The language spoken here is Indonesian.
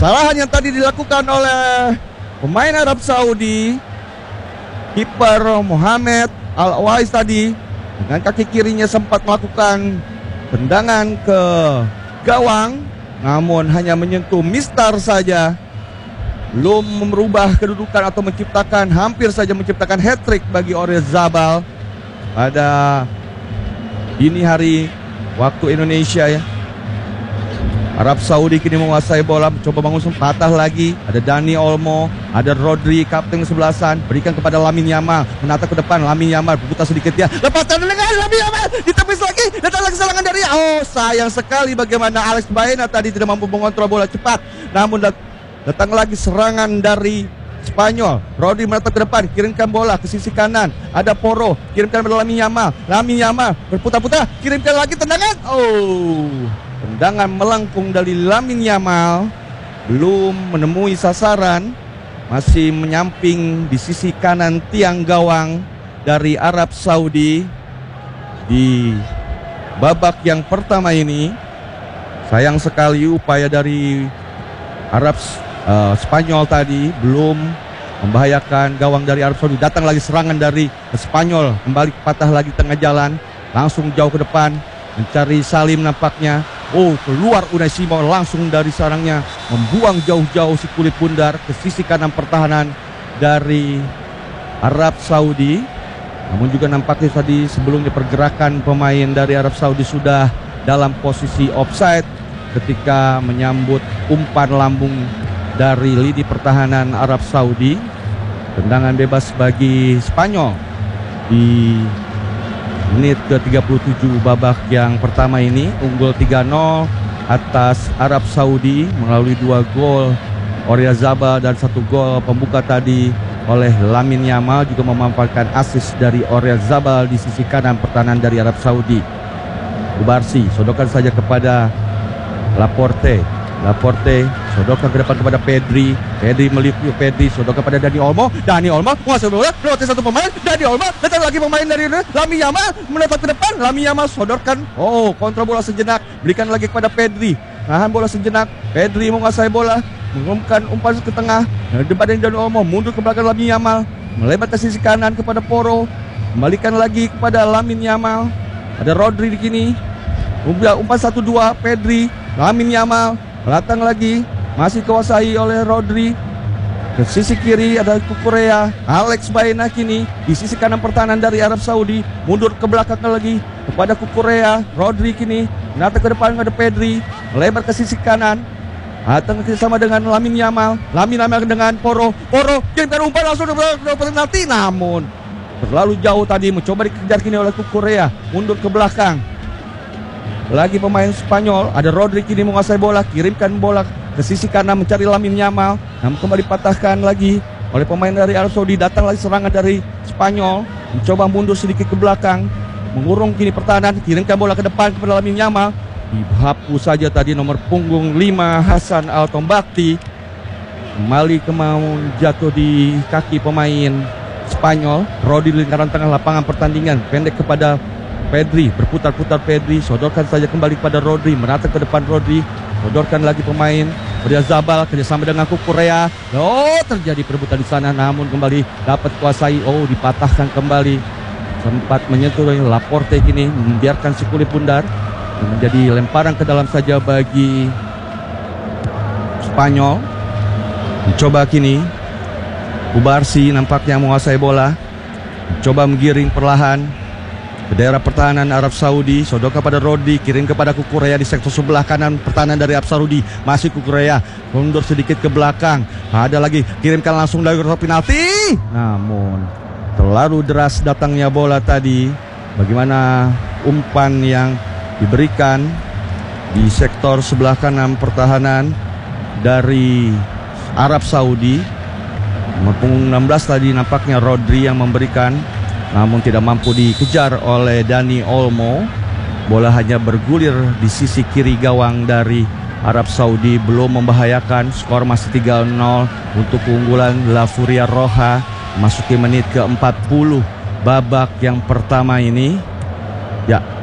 Kesalahan yang tadi dilakukan oleh pemain Arab Saudi, kiper Mohamed Al-Awais tadi, dengan kaki kirinya sempat melakukan tendangan ke gawang, namun hanya menyentuh mistar saja, belum merubah kedudukan atau hampir saja menciptakan hat-trick bagi Oyarzabal pada dini hari waktu Indonesia ya. Arab Saudi kini menguasai bola, mencoba mengusung, patah lagi. Ada Dani Olmo, ada Rodri, kapten kesebelasan, berikan kepada Lamine Yamal, menatap ke depan. Lamine Yamal berputar sedikit ya, lepaskan dengan Lamine Yamal, ditepis lagi, datang lagi serangan dari, sayang sekali bagaimana Alex Baena tadi tidak mampu mengontrol bola cepat. Namun datang lagi serangan dari Spanyol. Rodri menatap ke depan, kirimkan bola ke sisi kanan, ada Porro, kirimkan kepada Lamine Yamal. Lamine Yamal berputar-putar, kirimkan lagi tendangan. Tendangan melengkung dari Lamine Yamal, belum menemui sasaran, masih menyamping di sisi kanan tiang gawang dari Arab Saudi di babak yang pertama ini. Sayang sekali upaya dari Spanyol tadi belum membahayakan gawang dari Arab Saudi. Datang lagi serangan dari Spanyol, kembali patah lagi tengah jalan, langsung jauh ke depan, mencari Salim nampaknya. Keluar Unai Simon langsung dari sarangnya, membuang jauh-jauh si kulit bundar ke sisi kanan pertahanan dari Arab Saudi. Namun juga nampaknya tadi sebelumnya pergerakan pemain dari Arab Saudi sudah dalam posisi offside ketika menyambut umpan lambung dari lini pertahanan Arab Saudi. Tendangan bebas bagi Spanyol di menit ke-37 babak yang pertama ini, unggul 3-0 atas Arab Saudi melalui 2 gol Oyarzabal dan 1 gol pembuka tadi oleh Lamine Yamal, juga memanfaatkan assist dari Oyarzabal di sisi kanan pertahanan dari Arab Saudi. Kubarsi sodorkan saja kepada Laporte, sodorkan ke depan kepada Pedri meliuk Pedri, sodorkan kepada Dani Olmo menguasai bola, lewati satu pemain, Dani Olmo, datang lagi pemain dari Lamine Yamal, menatap ke depan, Lamine Yamal sodorkan, kontrol bola sejenak, berikan lagi kepada Pedri, nahan bola sejenak, Pedri menguasai bola, mengumumkan umpan ke tengah, depan Dani Olmo, mundur ke belakang Lamine Yamal, melebar ke sisi kanan kepada Porro, kembalikan lagi kepada Lamine Yamal, ada Rodri di sini, umpan 1-2, Pedri, Lamine Yamal, datang lagi, masih kuasai oleh Rodri. Ke sisi kiri ada Cucurella, Alex Baena kini di sisi kanan pertahanan dari Arab Saudi, mundur ke belakang lagi kepada Cucurella. Rodri kini menatap ke depan kepada Pedri, melebar ke sisi kanan, datang sama dengan Lamine Yamal dengan Porro, kirimkan umpan langsung ke penalti, namun terlalu jauh tadi, mencoba dikejar kini oleh Cucurella, mundur ke belakang. Lagi pemain Spanyol, ada Rodri kini menguasai bola, kirimkan bola ke sisi kanan mencari Lamine Yamal, namun kembali patahkan lagi oleh pemain dari Arab Saudi. Datang lagi serangan dari Spanyol, mencoba mundur sedikit ke belakang, mengurung kini pertahanan, kirimkan bola ke depan kepada Lamine Yamal, dihapus saja tadi nomor punggung 5 Hasan Al-Tombakti, kembali jatuh di kaki pemain Spanyol. Rodri di lingkaran tengah lapangan pertandingan, pendek kepada Pedri, berputar-putar Pedri, sodorkan saja kembali kepada Rodri, menatap ke depan Rodri, sodorkan lagi pemain Oyarzabal kerjasama dengan Cucurella. Terjadi perebutan di sana, namun kembali dapat kuasai, dipatahkan kembali, sempat menyentuh Laporte kini, membiarkan si kulit bundar, menjadi lemparan ke dalam saja bagi Spanyol. Mencoba kini Kubarsi nampaknya menguasai bola, mencoba menggiring perlahan ke daerah pertahanan Arab Saudi, sodorkan kepada Rodri, kirim kepada Cucurella di sektor sebelah kanan pertahanan dari Arab Saudi. Masih Cucurella, mundur sedikit ke belakang, ada lagi, kirimkan langsung dari kotak penalti, namun terlalu deras datangnya bola tadi. Bagaimana umpan yang diberikan di sektor sebelah kanan pertahanan dari Arab Saudi, nomor punggung 16 tadi nampaknya Rodri yang memberikan, namun tidak mampu dikejar oleh Dani Olmo. Bola hanya bergulir di sisi kiri gawang dari Arab Saudi, belum membahayakan. Skor masih 3-0 untuk keunggulan La Furia Roja memasuki menit ke-40 babak yang pertama ini. Ya,